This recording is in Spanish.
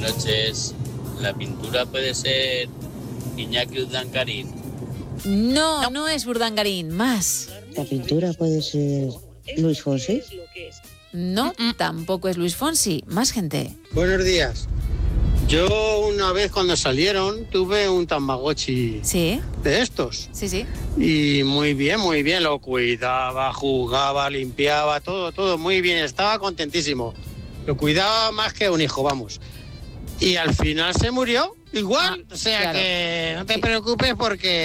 noches. La pintura puede ser Iñaki Urdangarín. No, no es Urdangarín, más. La pintura puede ser Luis Fonsi. No, tampoco es Luis Fonsi, más gente. Buenos días. Yo una vez cuando salieron tuve un Tamagotchi Sí, de estos. sí. Y muy bien, lo cuidaba, jugaba, limpiaba, todo muy bien. Estaba contentísimo. Lo cuidaba más que un hijo, vamos. Y al final se murió igual. O sea claro. que no te preocupes porque